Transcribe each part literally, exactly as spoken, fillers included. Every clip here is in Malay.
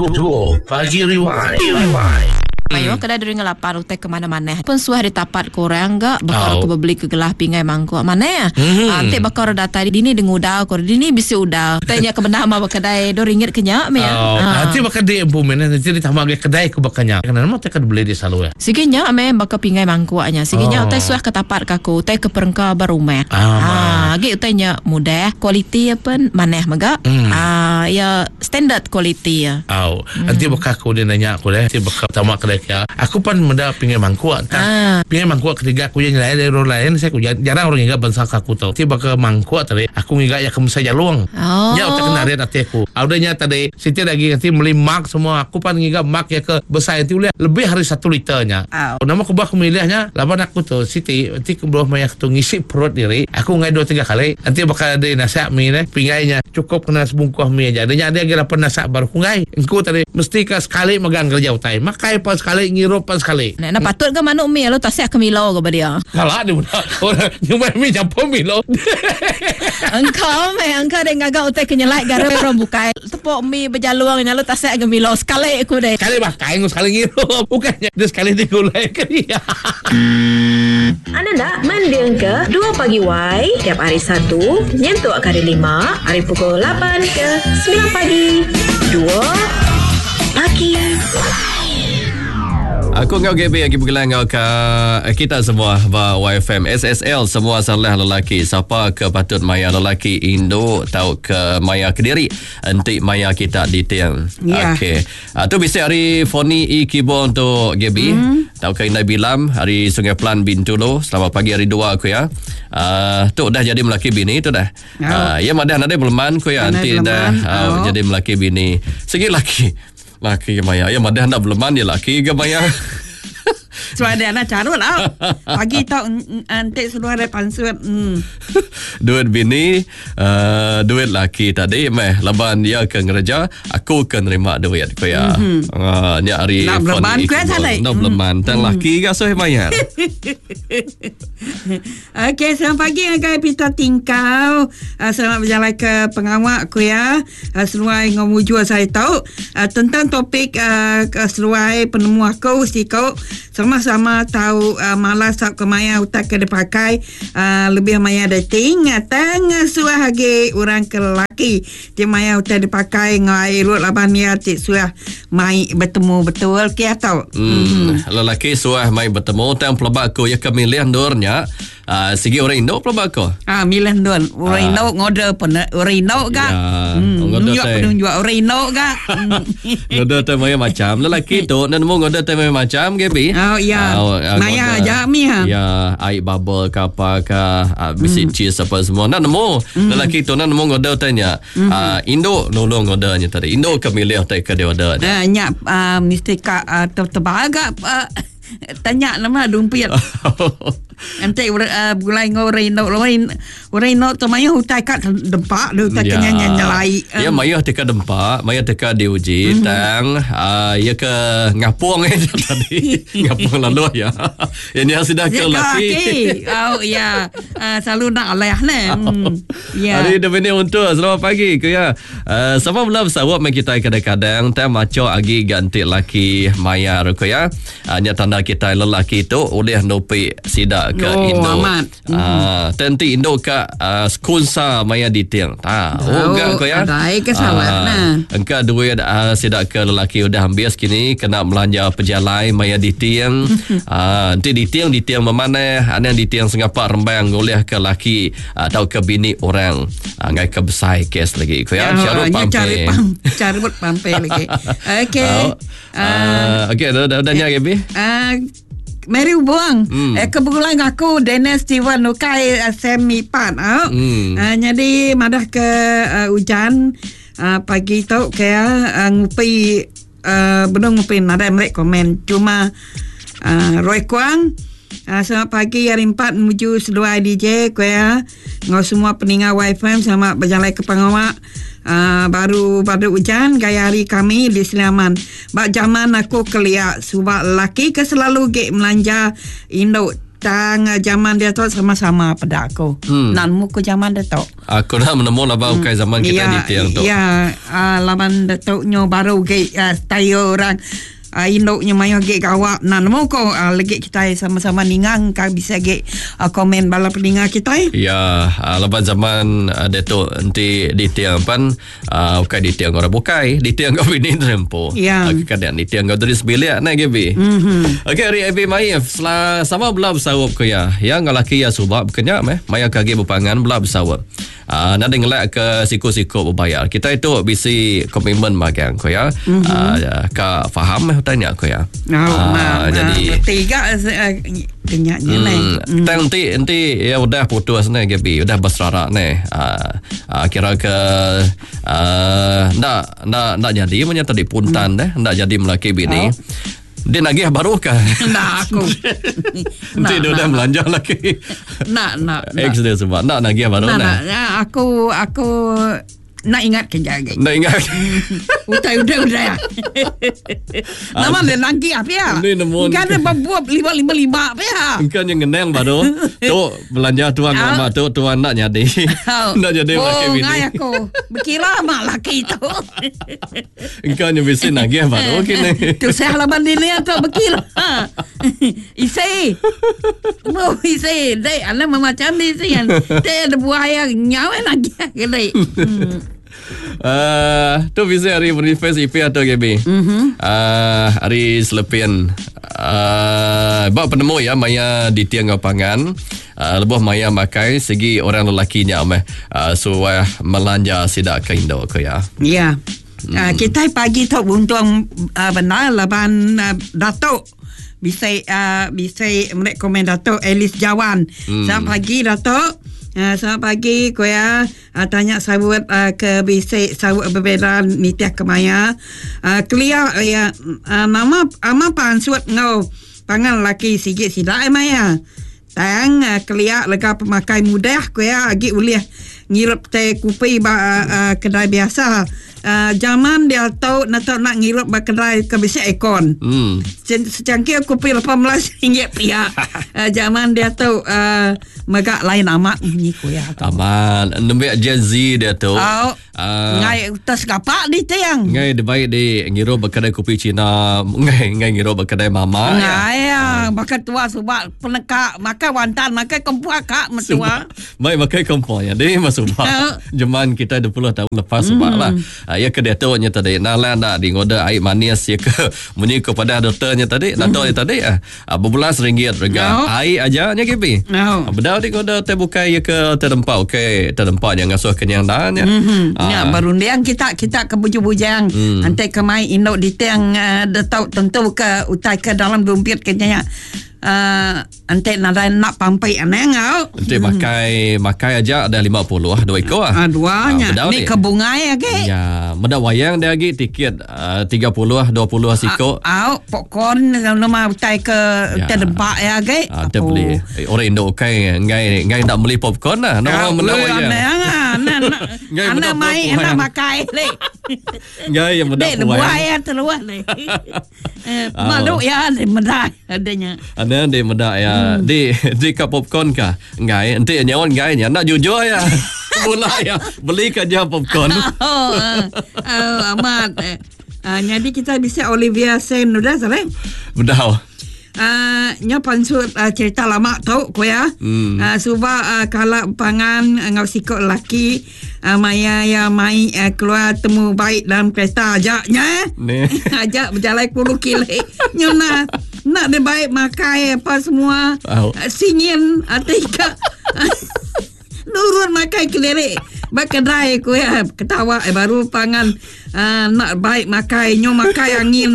Duo Pagi Rewind. Ayo kada dari ngelapan utek ke mana-mana. Pun suah ditapat korang gak bakal oh. ke beli ke gelah pingai mangkuk mana ya? Mm-hmm. Ante bakal data di dini denguda kor dini bisi udah. Tanya ke benda ma kedai do ringgit kenyak me ya. Oh, nanti bakal di implement nanti ditambah ke kedai ke bakanya. Karena nama tekan beli di salu ya. Sikinya ame bakal pingai mangkuknya. Sikinya oh. utek suah ketapat kaku utek ke perengka barumeh. Ah, ge utenya mudah, quality apa maneh maga. Mm. Ah, ya standard quality ya. Oh, mm. nanti bakal aku dia nanya aku deh, nanti bakal tamak kedai ya. Aku pun menda pingai mangkuk kan. Ah. Pingai mangkuk ketiga aku yang lain dari orang lain saya aku jarang orang ingat bangsa aku tahu. Tiba ke mangkuk tadi aku ingat ya kamu saja luang. Oh. Ya utak kenari hati aku. Audanya tadi siti lagi nanti beli mak semua. Aku pun ingat mak ya ke besar itu lebih hari satu liternya. Oh. Nama aku bah milihnya laban aku tuh siti nanti kebelah banyak tu ngisi perut diri. Aku ngai dua tiga kali. Nanti bakal ada nasi mie ni pingainya cukup kena sebungkus mie aja. Adanya dia kira pernah nasi baru ngai. Engkau tadi mesti ke sekali megang kerja utai. Makai pas sekali ngirup pas sekali. Nah, nah patut ke manuk mie lo tasik ke milo ke dia. Kalah dia mudah. Orang nyumai mie campur milo. Engkau me engkau deng gagak utai kenyelai gara orang bukai. Tepuk mie berjaluang nyalo tasik ke milo sekali aku deh. Sekali makai sekali ngirup. Bukannya dia sekali digulai ke dia. Anda nak mendeng ke dua pagi Y tiap hari Sabtu nyentuh kali lima hari pukul lapan ke sembilan pagi. Dua pagi. Aku ngau G B lagi bergelang ngau ke kita semua ba Y F M S S L semua salah lelaki siapa ke patut maya lelaki Indo tahu ke maya Kediri entik maya kita di tiang. Yeah. Okey. Ah tu bisa hari Foni E Kibon untuk G B. Mm. Tahu ke Indah Bilam hari Sungai Pelan Bintulu. Selamat pagi hari dua aku ya. Ah tu dah jadi melaki bini tu dah. Oh. Ah ya madah ada belum ku ya nanti dah oh. jadi melaki bini. Segi laki laki ke maya. Ya madah nak beleman dia laki ke maya. Suara dia nak carut lah. Pagi tau antik seluar dia pansut. Hmm. Duit bini, uh, duit laki tadi meh laban dia ke ngereja, aku ke nerima duit ko ya. Mm-hmm. Uh, ni hari nak beleman ku ya tadi. Nak beleman tan laki ke soh bayar. Okey, selamat pagi agak pita tingkau. Uh, selamat berjalan ke pengawak ku ya. Uh, seluai ngomujua saya tahu uh, tentang topik uh, seluai penemu aku si kau sama-sama tahu uh, malas tak kemaya utak ke dipakai uh, lebih maya dating tengah suah hagi orang ke lelaki dia maya utak dipakai ngai rut laban dia cik suah mai bertemu betul ke tahu. Hmm, mm-hmm. Lelaki suah mai bertemu tang pelabak ko ya kemilian dornya. Uh, segi orang Indo pelabak ko. Ah milian dor orang Indo ngode pun orang Indo ga. Ngode teh. Jual orang Indo ga. Ngode teh maya macam lelaki tu nan mo ngode teh maya macam G B. Oh ya. Uh, Maya aja mi ha. Ya, air bubble ke apa ke uh, bisi mm. cheese apa semua. Nan mo mm. lelaki tu nan mo ngode tanya. Mm. Uh, Indo nolong ngodenya tadi. Indo kemilih teh ke dia ada. Uh, nyak uh, mesti ka uh, tebal agak uh, tanya nama dumpiat. Nanti uh, bulai ngorei no orang orang no tu maya hutai kat dempak lu tak kena nyalai. Ya maya teka dempak, maya teka diuji mm-hmm. tang uh, ya ke ngapung eh tadi. Ngapung lalu ya. Ini yang sudah ke laki. Oh ya. Uh, selalu nak alih ne. Ya. Hari ini untuk selamat pagi ke ya. Uh, sama belum sawat mai kita kadang-kadang tang maco agi ganti laki maya ke ya. Hanya tanda kita lelaki itu oleh nopi sida ke oh, Indo. Amat. Ah, tenti Indo ka uh, skunsa maya di tiang. Tahu oh, enggak ko ya? Adai ke salah nah. Engka duit uh, sida ke lelaki udah ambias kini kena belanja pejalai maya di tiang. Ah, nanti di tiang di tiang mana? Ana di tiang Singapura rembang oleh ke laki atau uh, ke bini orang. Uh, ngai ke besai kes lagi ko ya. Carut pampe. Cari pam, carut pampe lagi. Okey. Oh, uh, okey dah dah dah Gaby. Ah Mary buang mm. eh, kebetulan aku Dennis Steven Nukai semi pan oh. mm. uh, jadi madah ke uh, hujan uh, pagi tu kayak uh, ngupi uh, belum ngupi ada mereka komen cuma uh, Roy Kuang uh, selamat pagi hari empat menuju seluar D J kayak ngau semua peninggal Y F M selamat berjalan ke pengawak. Uh, baru pada hujan gaya hari kami di Selaman. Bak zaman aku keliak sebab lelaki ke selalu gek melanja Indo tang uh, zaman dia tu sama-sama pada aku. Hmm. Nan mu ko zaman dia tu. Aku dah menemu lah bau kai zaman kita ya, di tiang tu. Ya, uh, laman dia tu nyo baru ke uh, style orang Uh, induknya mayo ge gawak nan mo ko uh, lagi kita sama-sama ningang ka bisa ge uh, komen bala peninga kita. Ya, uh, lepas zaman uh, Dato' nanti di tiang pan uh, bukan di tiang orang bukai, di tiang kau ini tempo. Ya. Uh, kadang di tiang kau tulis bilik nak gebi. Mhm. Okey, hari Abi Mai setelah sama belah bersawap ke ya. Yang lelaki ya subab kenyak meh, maya kage berpangan belah bersawap. Uh, nak dengelak ke siku-siku berbayar. Kita itu bisi komitmen magang ko ya. Mm-hmm. Uh, ka faham tanya ko ya. Oh, uh, ma, jadi ma, tiga uh, kenyaknya hmm, mm. Nanti nanti ya udah putus nih Gaby, udah berserak nih. Uh, uh, kira ke uh, ndak ndak ndak jadi menyata di puntan mm. deh, ndak jadi melaki bini. Oh. Dia nagih baru kah? Nak aku. Nanti dia udah belanja lagi. Nak nak. Ex dia sebab nak nagih baru nak. Nah, aku aku nak ingat kerja lagi. Nak ingat. Udah udah udah ya. Nama dia lagi apa ya? Kan ada buat lima lima lima apa ya? Kan yang ngeneng baru. Tu belanja tuan nama tu tuan nak jadi. Nak jadi laki bini. Oh, ngai aku. Berkira mak laki itu. Kan yang bisa nagih baru kini. Tu saya laban dia tu berkira. Isi. Mau isi. Dek, anak macam ni sih. Dek ada buaya nyawa nagih kali. Uh, tu bisa hari manifest I P atau G B. Mm-hmm. Uh, hari selepian uh, bak penemu ya maya di tiang pangan. Uh, lebuh maya makai segi orang lelakinya meh uh, suah melanja sidak ke Indo ke ya. Ya. Hmm. Uh, kita pagi tu untung uh, benar laban uh, Datuk bisa uh, bisa merekomend Datuk Elis Jawan. Hmm. Selamat pagi Datuk. Uh, selamat pagi Koya uh, tanya sawut uh, ke bisik sawut berbeda nitiah kemaya uh, clear uh, ya uh, nama ama pansut ngau pangan laki sikit sila maya tang uh, clear lega pemakai mudah Koya agi ulih ngirup teh kupi ba uh, uh, kedai biasa uh, zaman dia tahu nak tahu nak ngirup ba kedai ke bisik ekon hmm. secangkir kupi lapan belas ringgit pihak uh, zaman dia tahu uh, megak lain amat ni Koya. Taman nembek Gen Z dia tu. Oh, uh, ngai utas kapak di tiang. Ngai de baik di ngiro berkedai kopi Cina, ngai ngai ngiro berkedai mama. Ngai ya, bakat tua sebab penekak makan wantan makan kempua kak metua. Baik makan kempua ya. Dia masuk bak. Zaman kita dua puluh tahun lepas sebab lah. Uh, ya ke dia tu nya tadi. Nalan dak di ngoda air manis ya ke munyi kepada doktornya tadi. Doktornya tadi ah uh, berbelas ringgit rega. No. Air aja nya kipi. No. Uh, bedal di ngoda teh bukai ya ke terdempak okey terdempak yang ngasuh kenyang dannya. Mm-hmm. Uh. Ya baru yang kita kita ke bujang-bujang. Mm. Antai ke mai indok di tiang uh, detau tentu ke utai ke dalam dompet kenyang. Uh, ante nada nak pampai aneng au. Ante makai makai aja ada lima puluh ah dua ekor ah. Ah duanya. Uh, ni kebungai ya ke? Ya, meda wayang dia lagi tiket uh, tiga puluh dua puluh siko. Au, popcorn nama utai ke ya. Terdempak ya ke? Ah, dia beli. Eh, orang Indo kai ngai ngai nak beli popcorn lah. Nama meda wayang. Aneh anak mai anak makai le. Ngai yang meda wayang. Buaya terluar le. Malu ya meda adanya. Ana de meda ya hmm. di di kap popcorn ka ngai ente nyawan ngai nya nak jujur ya mula ya beli kerja popcorn oh, uh, uh, amat uh, jadi kita bisa Olivia Sen udah sampai bedah Uh, nya pansut uh, cerita lama tahu ko ya hmm. uh, suba uh, kala pangan uh, ngau sikok laki uh, maya ya mai uh, keluar temu baik dalam kereta ajaknya ajak berjalan sepuluh kilo nyona nak dia baik makai apa semua oh. uh, singin atika nurun makai kelere bakedai ko ya ketawa eh, baru pangan uh, nak baik makai nyo makai angin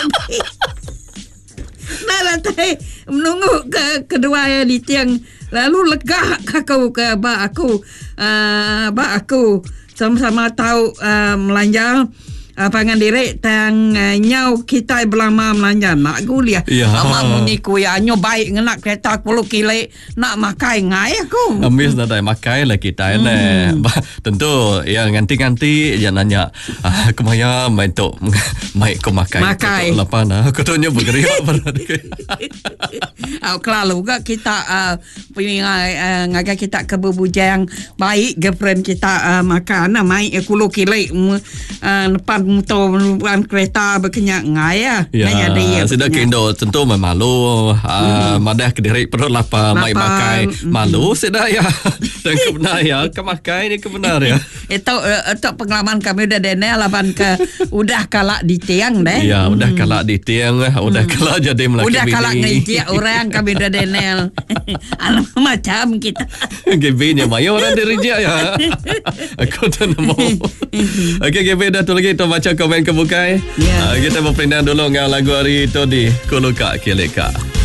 nah teh menunggu ke kedua ya di tiang lalu lega kakau ke ba aku uh, ba aku sama-sama tahu uh, melanja uh, pangan direk tang uh, nyau kita belama melanja nak gulia. Ya. Ama munyi ku ya nyo baik ngenak kereta sepuluh kilo nak makai ngai aku. Amis nak makai lah kita hmm. ne. Tentu yang ganti-ganti dia nanya ah, kemaya main tok mai ko makai. Makai. Lapan ah. Aku tu nya bergerak pada. Au klalu juga kita uh, punya uh, ngaga kita kebubujang baik girlfriend kita uh, makan uh, mai sepuluh kilo uh, depan motor menuan kereta berkenyak ngai ya. Ya, sudah kendo tentu malu uh, hmm. madah kediri perut lapar mai makai malu sudah ya. Dan kebenar ya, kemakai ni kebenar ya. Itu uh, itu pengalaman kami udah denel laban ke udah kalak di tiang deh. Ya, udah hmm. kalak di tiang, udah hmm. kalak jadi melaki udah bini. Kalak ngejek orang kami udah denel. Alam macam kita. Gebinya maya orang direjek ya. Aku tak nemu. Okey, Gebi dah tu lagi tu baca komen kebukai. Yeah. Uh, kita berpindah dulu dengan lagu hari itu di Kuluka Kilika.